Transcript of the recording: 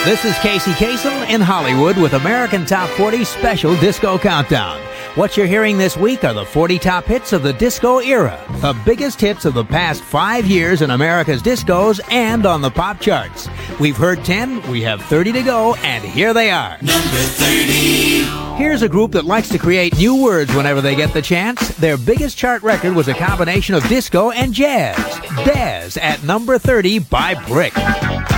This is Casey Kasem in Hollywood with American Top 40 Special Disco Countdown. What you're hearing this week are the 40 top hits of the disco era, the biggest hits of the past 5 years in America's discos and on the pop charts. We've heard 10, we have 30 to go, and here they are. Number 30. Here's a group that likes to create new words whenever they get the chance. Their biggest chart record was a combination of disco and jazz. Daz at number 30 by Brick.